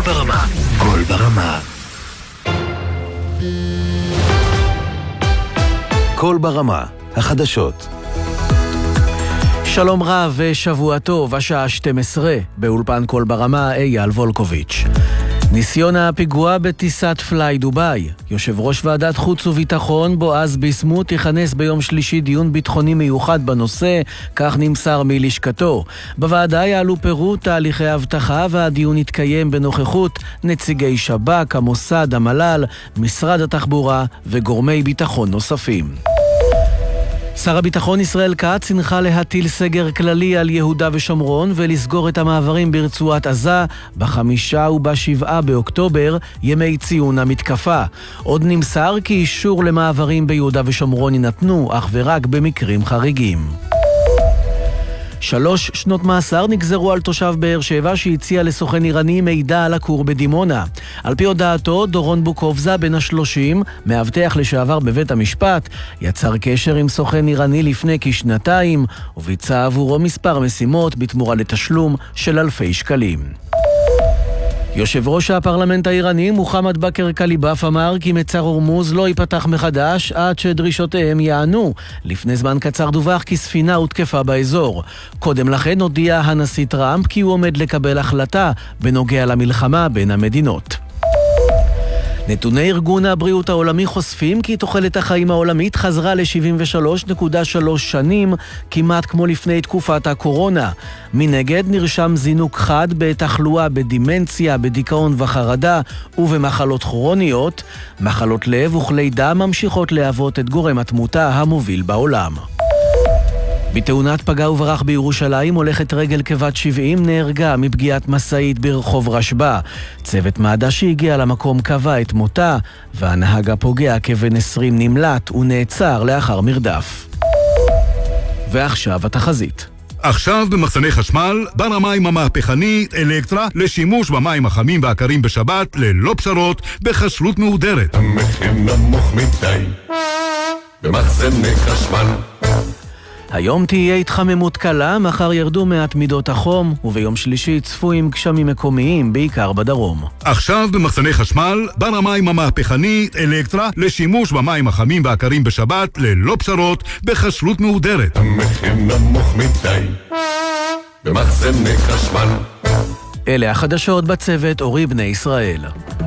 ברמה. קול ברמה. קול ברמה. החדשות. שלום רב ושבוע טוב, השעה 12, באולפן קול ברמה, אייל וולקוביץ'. ניסיון הפיגוע בטיסת פליי דוביי. יושב ראש ועדת חוץ וביטחון בועז ביסמוט יכנס ביום שלישי דיון ביטחוני מיוחד בנושא, כך נמסר מלשכתו. בוועדה יעלו פירוט תהליכי הבטחה והדיון יתקיים בנוכחות נציגי שב"כ, המוסד, המל"ל, משרד התחבורה וגורמי ביטחון נוספים. שר הביטחון ישראל כץ הנחה להטיל סגר כללי על יהודה ושומרון ולסגור את המעברים ברצועת עזה ב5 וב7 באוקטובר, ימי ציון המתקפה. עוד נמסר כי אישור למעברים ביהודה ושומרון יינתנו אך ורק במקרים חריגים. 3 שנות מאסר נגזרו על תושב באר שבע שהציע לסוכן איראני מידע על הכור בדימונה. על פי הודעתו, דורון בוקובזה בן ה-30, מאבטח לשעבר בבית המשפט, יצר קשר עם סוכן איראני לפני כשנתיים וביצע עבורו מספר משימות בתמורה לתשלום של אלפי שקלים. יושב ראש הפרלמנט האיראני מוחמד בכר קליבאף אמר כי מצר הורמוז לא ייפתח מחדש עד שדרישותיהם יענו. לפני זמן קצר דווח כי ספינה הותקפה באזור. קודם לכן הודיע הנשיא טראמפ כי הוא עומד לקבל החלטה בנוגע למלחמה בין המדינות. נתוני ארגון הבריאות העולמי חושפים כי תוחלת החיים העולמית חזרה ל-73.3 שנים, כמעט כמו לפני תקופת הקורונה. מנגד נרשם זינוק חד בתחלואה בדימנציה, בדיכאון וחרדה ובמחלות כרוניות. מחלות לב וכלי דם ממשיכות להוות את גורם התמותה המוביל בעולם. בתאונת פגע וברח בירושלים הולכת רגל כבת 70 נהרגה מפגיעת משאית ברחוב רשב"א. צוות מד"א שהגיע למקום קבע את מותה, והנהג הפוגע כבן 20 נמלט ונעצר לאחר מרדף. ועכשיו התחזית. עכשיו במחסני חשמל, בר המים המהפכנית אלקטרה לשימוש במים החמים והקרים בשבת ללא פשרות בחשלות מהודרת. המחיר נמוך מדי במחסני חשמל. היום תהיה התחממות קלה, מחר ירדו מעט מידות החום, וביום שלישי צפויים גשמים מקומיים, בעיקר בדרום. עכשיו במחסני חשמל, בר המים המהפכנית אלקטרה לשימוש במים החמים והקרים בשבת ללא פשרות בחשלות מהודרת. המחיר נמוך מדי במחסני חשמל. אלה החדשות בצוות אורי בני ישראל.